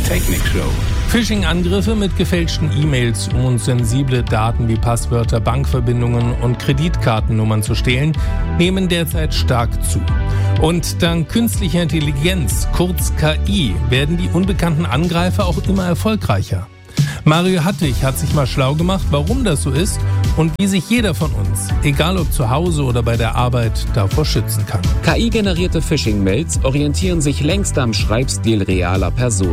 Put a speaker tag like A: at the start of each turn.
A: Technikshow.
B: Phishing-Angriffe mit gefälschten E-Mails, um uns sensible Daten wie Passwörter, Bankverbindungen und Kreditkartennummern zu stehlen, nehmen derzeit stark zu. Und dank künstlicher Intelligenz, kurz KI, werden die unbekannten Angreifer auch immer erfolgreicher. Mario Hattig hat sich mal schlau gemacht, warum das so ist und wie sich jeder von uns, egal ob zu Hause oder bei der Arbeit, davor schützen kann.
C: KI-generierte Phishing-Mails orientieren sich längst am Schreibstil realer Personen.